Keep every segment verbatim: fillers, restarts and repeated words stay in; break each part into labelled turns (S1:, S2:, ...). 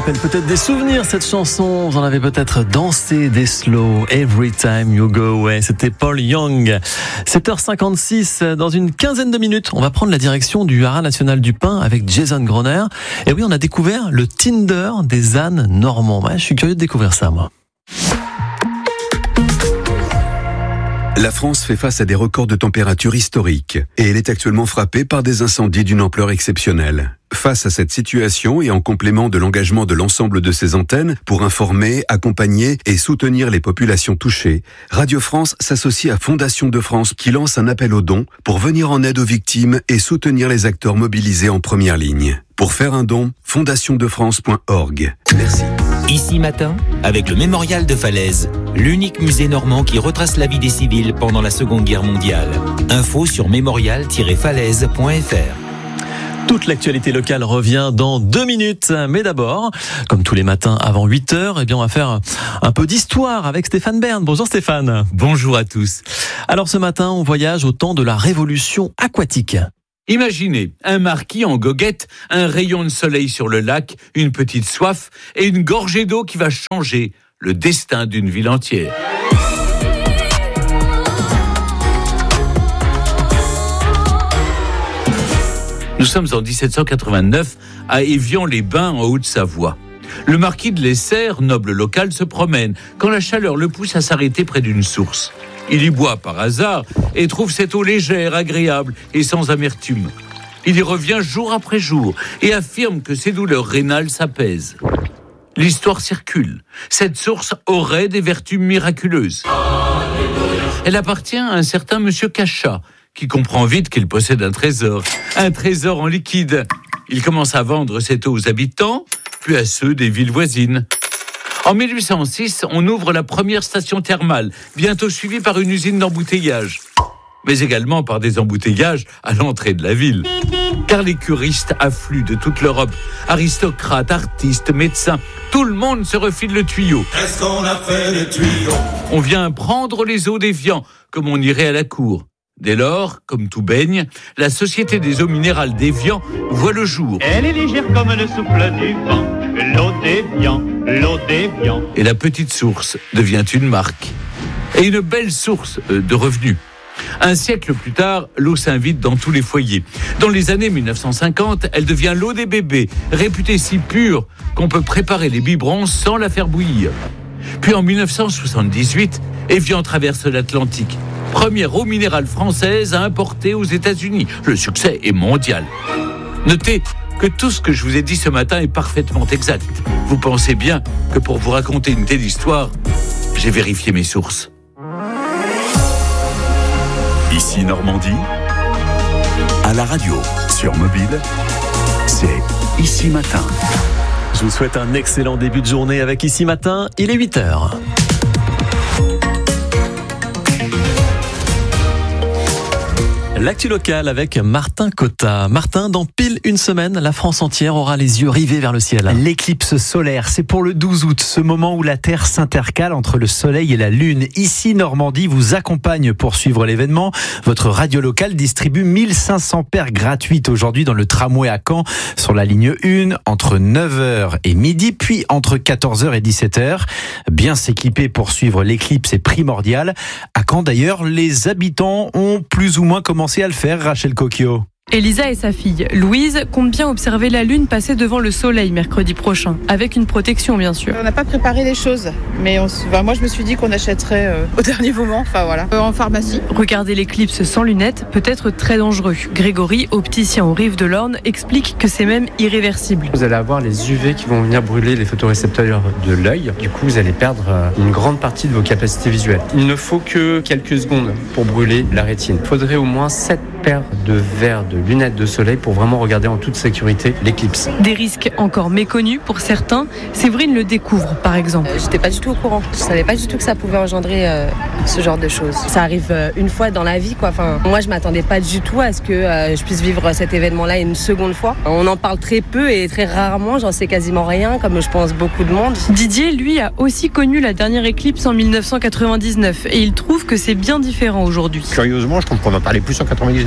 S1: rappelle peut-être des souvenirs, cette chanson. Vous en avez peut-être dansé des slow, Every Time You Go Away. C'était Paul Young. sept heures cinquante-six, dans une quinzaine de minutes, on va prendre la direction du Haras national du pain avec Jason Groner. Et oui, on a découvert le Tinder des ânes normands. Ouais, je suis curieux de découvrir ça, moi.
S2: La France fait face à des records de température historiques et elle est actuellement frappée par des incendies d'une ampleur exceptionnelle. Face à cette situation et en complément de l'engagement de l'ensemble de ses antennes pour informer, accompagner et soutenir les populations touchées, Radio France s'associe à Fondation de France qui lance un appel aux dons pour venir en aide aux victimes et soutenir les acteurs mobilisés en première ligne. Pour faire un don, fondation de france point org. Merci.
S3: Ici Matin, avec le Mémorial de Falaise, l'unique musée normand qui retrace la vie des civils pendant la Seconde Guerre mondiale. Info sur mémorial tiret falaise point f r.
S1: Toute l'actualité locale revient dans deux minutes. Mais d'abord, comme tous les matins avant huit heures, eh bien on va faire un peu d'histoire avec Stéphane Bern. Bonjour Stéphane.
S4: Bonjour à tous.
S1: Alors ce matin, on voyage au temps de la révolution aquatique.
S4: Imaginez un marquis en goguette, un rayon de soleil sur le lac, une petite soif et une gorgée d'eau qui va changer le destin d'une ville entière. Nous sommes en dix-sept cent quatre-vingt-neuf à Évian-les-Bains en Haute-Savoie. Le marquis de Lesser, noble local, se promène quand la chaleur le pousse à s'arrêter près d'une source. Il y boit par hasard et trouve cette eau légère, agréable et sans amertume. Il y revient jour après jour et affirme que ses douleurs rénales s'apaisent. L'histoire circule. Cette source aurait des vertus miraculeuses. Elle appartient à un certain monsieur Cachat, qui comprend vite qu'il possède un trésor, un trésor en liquide. Il commence à vendre cette eau aux habitants, puis à ceux des villes voisines. En mille huit cent six, on ouvre la première station thermale, bientôt suivie par une usine d'embouteillage, mais également par des embouteillages à l'entrée de la ville. Car les curistes affluent de toute l'Europe, aristocrates, artistes, médecins, tout le monde se refile le tuyau.
S5: Qu'est-ce qu'on a fait les tuyaux ?
S4: On vient prendre les eaux d'Évian, comme on irait à la cour. Dès lors, comme tout baigne, la Société des eaux minérales d'Évian voit le jour.
S6: Elle est légère comme le souffle du vent, l'eau d'Évian, l'eau d'Évian.
S4: Et la petite source devient une marque. Et une belle source de revenus. Un siècle plus tard, l'eau s'invite dans tous les foyers. Dans les années mille neuf cent cinquante, elle devient l'eau des bébés, réputée si pure qu'on peut préparer les biberons sans la faire bouillir. Puis en mille neuf cent soixante-dix-huit, Évian traverse l'Atlantique. Première eau minérale française à importer aux États-Unis. Le succès est mondial. Notez que tout ce que je vous ai dit ce matin est parfaitement exact. Vous pensez bien que pour vous raconter une telle histoire, j'ai vérifié mes sources.
S2: Ici Normandie, à la radio, sur mobile, c'est Ici Matin.
S1: Je vous souhaite un excellent début de journée avec Ici Matin. Il est huit heures. L'actu locale avec Martin Cotta. Martin, dans pile une semaine, la France entière aura les yeux rivés vers le ciel.
S7: L'éclipse solaire, c'est pour le douze août, ce moment où la Terre s'intercale entre le Soleil et la Lune. Ici, Normandie vous accompagne pour suivre l'événement. Votre radio locale distribue mille cinq cents paires gratuites aujourd'hui dans le tramway à Caen, sur la ligne un, entre neuf heures et midi, puis entre quatorze heures et dix-sept heures. Bien s'équiper pour suivre l'éclipse est primordial. À Caen, d'ailleurs, les habitants ont plus ou moins commencé à le faire, Rachel Coquio.
S8: Elisa et sa fille, Louise, comptent bien observer la Lune passer devant le Soleil mercredi prochain, avec une protection bien sûr.
S9: On n'a pas préparé les choses, mais on, enfin, moi je me suis dit qu'on achèterait euh, au dernier moment, enfin voilà, euh, en pharmacie.
S8: Regarder l'éclipse sans lunettes peut être très dangereux. Grégory, opticien aux Rives de l'Orne, explique que c'est même irréversible.
S10: Vous allez avoir les U V qui vont venir brûler les photorécepteurs de l'œil. Du coup, vous allez perdre une grande partie de vos capacités visuelles. Il ne faut que quelques secondes pour brûler la rétine. Il faudrait au moins sept paires de verres de lunettes de soleil pour vraiment regarder en toute sécurité l'éclipse.
S8: Des risques encore méconnus pour certains. Séverine le découvre par exemple.
S11: Euh, j'étais pas du tout au courant. Je savais pas du tout que ça pouvait engendrer euh, ce genre de choses. Ça arrive euh, une fois dans la vie, quoi. Enfin, moi je m'attendais pas du tout à ce que euh, je puisse vivre cet événement-là une seconde fois. On en parle très peu et très rarement. J'en sais quasiment rien, comme je pense beaucoup de monde.
S8: Didier, lui, a aussi connu la dernière éclipse en mille neuf cent quatre-vingt-dix-neuf et il trouve que c'est bien différent aujourd'hui.
S12: Curieusement, je trouve qu'on en parlait plus en quatre-vingt-dix-neuf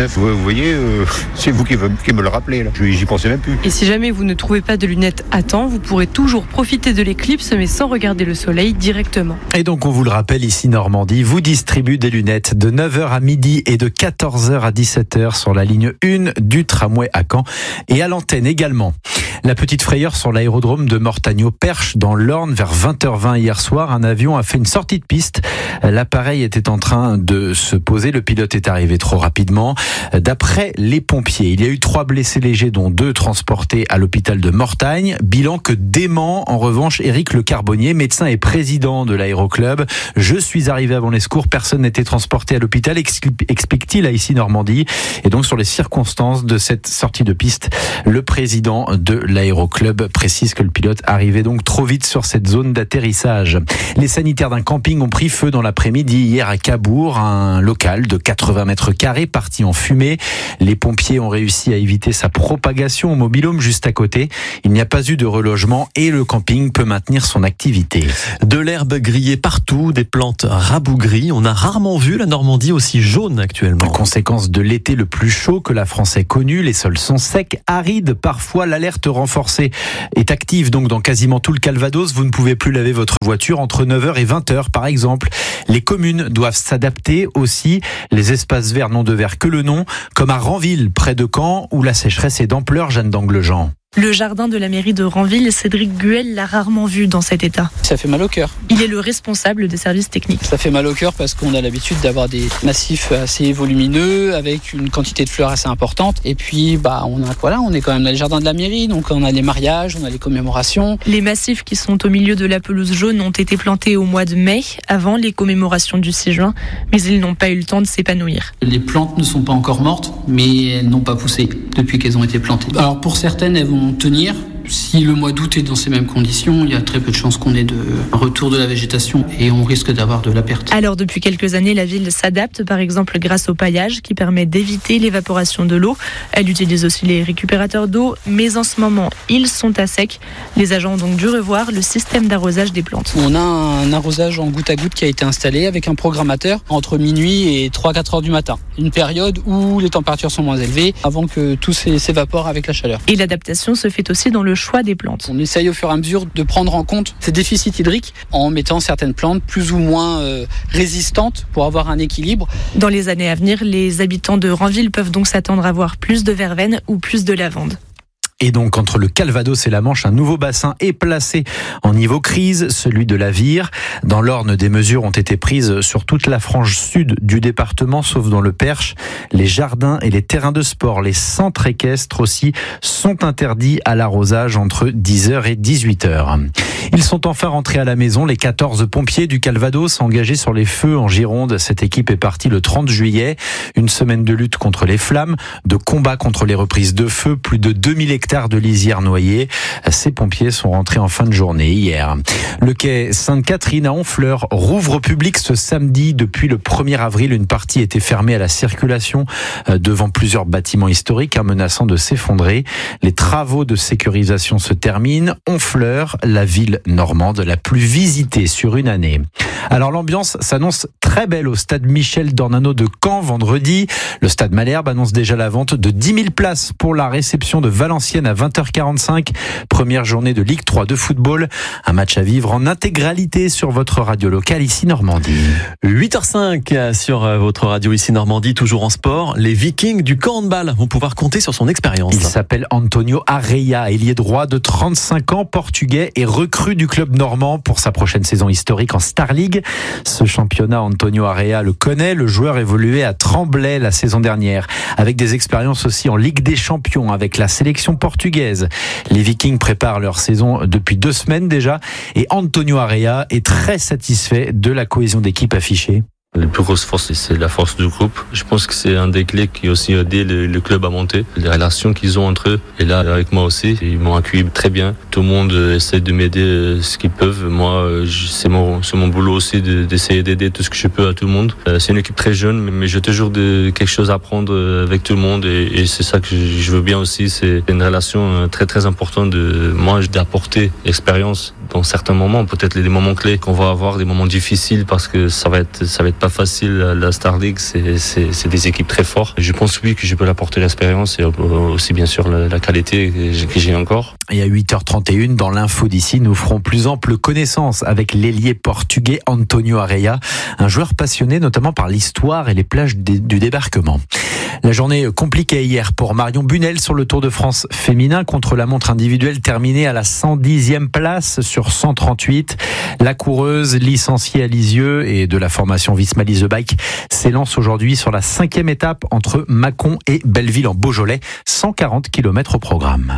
S12: dix-neuf. Vous, vous voyez, euh, c'est vous qui, qui me le rappelez là. J'y pensais même plus.
S8: Et si jamais vous ne trouvez pas de lunettes à temps, vous pourrez toujours profiter de l'éclipse, mais sans regarder le soleil directement.
S7: Et donc on vous le rappelle, ici Normandie vous distribue des lunettes de neuf heures à midi et de quatorze heures à dix-sept heures sur la ligne un du tramway à Caen et à l'antenne également. La petite frayeur sur l'aérodrome de Mortagneau-Perche dans l'Orne vers vingt heures vingt hier soir. Un avion a fait une sortie de piste. L'appareil était en train de se poser. Le pilote est arrivé trop rapidement. D'après les pompiers, il y a eu trois blessés légers dont deux transportés à l'hôpital de Mortagne. Bilan que dément en revanche Éric Le Carbonnier, médecin et président de l'aéroclub. Je suis arrivé avant les secours. Personne n'était transporté à l'hôpital, explique-t-il à Ici Normandie. Et donc sur les circonstances de cette sortie de piste, le président de l'aéroclub précise que le pilote arrivait donc trop vite sur cette zone d'atterrissage. Les sanitaires d'un camping ont pris feu dans l'après-midi hier à Cabourg, un local de quatre-vingts mètres carrés parti en fumée. Les pompiers ont réussi à éviter sa propagation au mobil-home juste à côté. Il n'y a pas eu de relogement et le camping peut maintenir son activité.
S1: De l'herbe grillée partout, des plantes rabougries. On a rarement vu la Normandie aussi jaune actuellement.
S7: Conséquence de l'été le plus chaud que la France ait connu, les sols sont secs, arides, parfois l'alerte renforcée est active donc dans quasiment tout le Calvados. Vous ne pouvez plus laver votre voiture entre neuf heures et vingt heures par exemple. Les communes doivent s'adapter aussi. Les espaces verts n'ont de vert que le nom, comme à Ranville près de Caen où la sécheresse est d'ampleur. Jeanne d'Anglejean.
S13: Le jardin de la mairie de Ranville, Cédric Guel l'a rarement vu dans cet état.
S14: Ça fait mal au cœur.
S13: Il est le responsable des services techniques.
S14: Ça fait mal au cœur parce qu'on a l'habitude d'avoir des massifs assez volumineux avec une quantité de fleurs assez importante. Et puis, bah, on a, voilà, on est quand même dans le jardin de la mairie, donc on a les mariages, on a les commémorations.
S13: Les massifs qui sont au milieu de la pelouse jaune ont été plantés au mois de mai, avant les commémorations du six juin, mais ils n'ont pas eu le temps de s'épanouir.
S14: Les plantes ne sont pas encore mortes, mais elles n'ont pas poussé depuis qu'elles ont été plantées. Alors pour certaines, elles vont tenir. Si le mois d'août est dans ces mêmes conditions, il y a très peu de chances qu'on ait de retour de la végétation et on risque d'avoir de la perte.
S13: Alors depuis quelques années, la ville s'adapte par exemple grâce au paillage qui permet d'éviter l'évaporation de l'eau. Elle utilise aussi les récupérateurs d'eau, mais en ce moment, ils sont à sec. Les agents ont donc dû revoir le système d'arrosage des plantes.
S14: On a un arrosage en goutte à goutte qui a été installé avec un programmateur entre minuit et trois à quatre heures du matin. Une période où les températures sont moins élevées avant que tout s'évapore avec la chaleur.
S13: Et l'adaptation se fait aussi dans le choix des plantes.
S14: On essaye au fur et à mesure de prendre en compte ces déficits hydriques en mettant certaines plantes plus ou moins euh, résistantes pour avoir un équilibre.
S13: Dans les années à venir, les habitants de Ranville peuvent donc s'attendre à voir plus de verveine ou plus de lavande.
S7: Et donc, entre le Calvados et la Manche, un nouveau bassin est placé en niveau crise, celui de la Vire. Dans l'Orne, des mesures ont été prises sur toute la frange sud du département, sauf dans le Perche. Les jardins et les terrains de sport, les centres équestres aussi, sont interdits à l'arrosage entre dix heures et dix-huit heures. Ils sont enfin rentrés à la maison, les quatorze pompiers du Calvados engagés sur les feux en Gironde. Cette équipe est partie le trente juillet. Une semaine de lutte contre les flammes, de combat contre les reprises de feu, plus de deux mille hectares de lisières noyées. Ces pompiers sont rentrés en fin de journée hier. Le quai Sainte-Catherine à Honfleur rouvre au public ce samedi. Depuis le premier avril, une partie était fermée à la circulation devant plusieurs bâtiments historiques, menaçant de s'effondrer. Les travaux de sécurisation se terminent. Honfleur, la ville normande la plus visitée sur une année. Alors l'ambiance s'annonce très belle au stade Michel Dornano de Caen vendredi. Le stade Malherbe annonce déjà la vente de dix mille places pour la réception de Valenciennes à vingt heures quarante-cinq. Première journée de Ligue trois de football. Un match à vivre en intégralité sur votre radio locale Ici Normandie.
S1: huit heures cinq sur votre radio Ici Normandie, toujours en sport. Les Vikings du handball vont pouvoir compter sur son expérience.
S7: Il s'appelle Antonio Arreia, ailier droit de trente-cinq ans, portugais et recrue du club normand pour sa prochaine saison historique en Star League. Ce championnat, Antonio Arreia le connaît. Le joueur évoluait à Tremblay la saison dernière, avec des expériences aussi en Ligue des Champions avec la sélection portugaise. Les Vikings préparent leur saison depuis deux semaines déjà et Antonio Arreia est très satisfait de la cohésion d'équipe affichée.
S15: La plus grosse force, c'est la force du groupe. Je pense que c'est un des clés qui a aussi aidé le, le club à monter. Les relations qu'ils ont entre eux. Et là, avec moi aussi, ils m'ont accueilli très bien. Tout le monde essaie de m'aider ce qu'ils peuvent. Moi, c'est mon, c'est mon boulot aussi de, d'essayer d'aider tout ce que je peux à tout le monde. C'est une équipe très jeune, mais j'ai toujours de, quelque chose à apprendre avec tout le monde. Et, et c'est ça que je veux bien aussi. C'est une relation très, très importante de moi, d'apporter l'expérience dans certains moments. Peut-être les moments clés qu'on va avoir, des moments difficiles parce que ça va être, ça va être pas facile. La Star League, c'est, c'est, c'est des équipes très fortes. Je pense oui que je peux apporter l'expérience et aussi bien sûr la, la qualité que j'ai encore.
S7: Et à huit heures trente et une, dans l'info d'ici, nous ferons plus ample connaissance avec l'ailier portugais Antonio Arreia, un joueur passionné notamment par l'histoire et les plages du débarquement. La journée compliquée hier pour Marion Bunel sur le Tour de France féminin contre la montre individuelle terminée à la cent dixième place sur cent trente-huit. La coureuse licenciée à Lisieux et de la formation Visma Lease Bike s'élance aujourd'hui sur la cinquième étape entre Mâcon et Belleville en Beaujolais, cent quarante kilomètres au programme.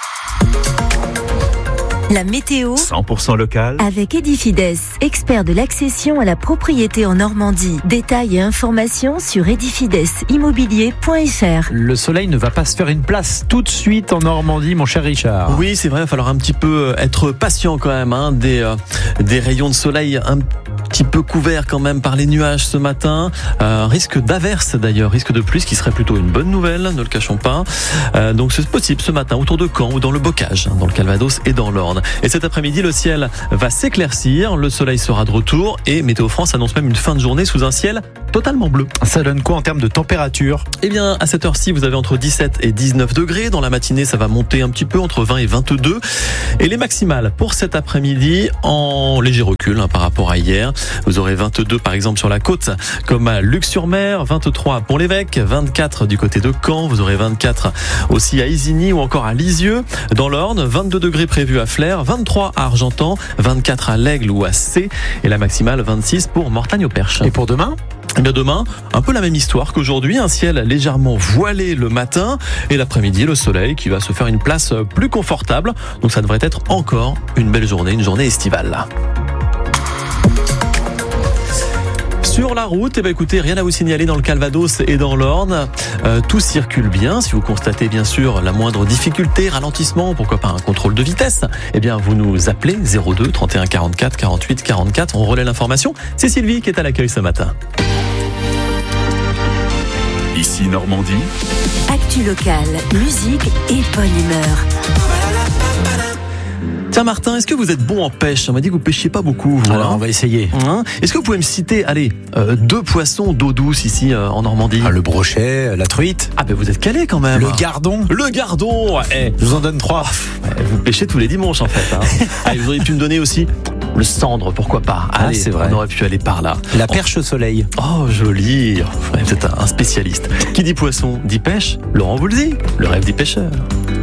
S16: La météo
S17: cent pour cent local
S16: avec Edifides, expert de l'accession à la propriété en Normandie. Détails et informations sur edifides immobilier point f r.
S7: Le soleil ne va pas se faire une place tout de suite en Normandie, mon cher Richard.
S1: Oui, c'est vrai, il va falloir un petit peu être patient quand même. Hein. Des, euh, des rayons de soleil un petit peu couverts quand même par les nuages ce matin. Euh, risque d'averse d'ailleurs, risque de pluie, ce qui serait plutôt une bonne nouvelle, ne le cachons pas. Euh, donc c'est possible ce matin autour de Caen ou dans le Bocage, dans le Calvados et dans l'Orne. Et cet après-midi, le ciel va s'éclaircir, le soleil sera de retour et Météo France annonce même une fin de journée sous un ciel totalement bleu.
S7: Ça donne quoi en termes de température ?
S1: Eh bien, à cette heure-ci, vous avez entre dix-sept et dix-neuf degrés. Dans la matinée, ça va monter un petit peu, entre vingt et vingt-deux. Et les maximales pour cet après-midi, en léger recul hein, par rapport à hier. Vous aurez vingt-deux par exemple sur la côte, comme à Luc-sur-Mer, vingt-trois pour l'Évêque, vingt-quatre du côté de Caen. Vous aurez vingt-quatre aussi à Isigny ou encore à Lisieux. Dans l'Orne, vingt-deux degrés prévus à Flers, vingt-trois à Argentan, vingt-quatre à l'Aigle ou à C. Et la maximale, vingt-six pour Mortagne-au-Perche.
S7: Et pour demain ?
S1: Eh bien demain, un peu la même histoire qu'aujourd'hui, un ciel légèrement voilé le matin et l'après-midi, le soleil qui va se faire une place plus confortable. Donc ça devrait être encore une belle journée, une journée estivale. Sur la route, eh bien écoutez, rien à vous signaler dans le Calvados et dans l'Orne. Euh, tout circule bien. Si vous constatez bien sûr la moindre difficulté, ralentissement, pourquoi pas un contrôle de vitesse, eh bien vous nous appelez zéro deux trente et un quarante-quatre quarante-huit quarante-quatre. On relaie l'information. C'est Sylvie qui est à l'accueil ce matin.
S17: Ici Normandie.
S16: Actu locale, musique et bonne humeur.
S1: Tiens Martin, est-ce que vous êtes bon en pêche ? On m'a dit que vous pêchiez pas beaucoup. Vous,
S7: Alors
S1: hein
S7: on va essayer.
S1: Hein est-ce que vous pouvez me citer, allez, euh, deux poissons d'eau douce ici euh, en Normandie ?
S7: Ah, le brochet, la truite.
S1: Ah ben vous êtes calé quand même.
S7: Le gardon.
S1: Le gardon. Eh.
S7: Je vous en donne trois.
S1: Ouais, vous pêchez tous les dimanches en fait. Hein. Allez, vous auriez pu me donner aussi le cendre, pourquoi pas.
S7: Ah,
S1: allez,
S7: c'est vrai.
S1: On aurait pu aller par là.
S7: La perche au soleil.
S1: Oh joli. Vous êtes un spécialiste. Qui dit poisson dit pêche. Laurent Voulzy, le rêve des pêcheurs.